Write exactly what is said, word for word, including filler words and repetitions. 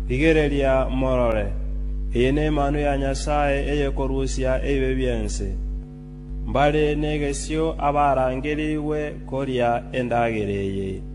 igereria morore ine manu ya Nyasaye eye korusia ebe byense mbale negesio abarangiriwe koria endagereye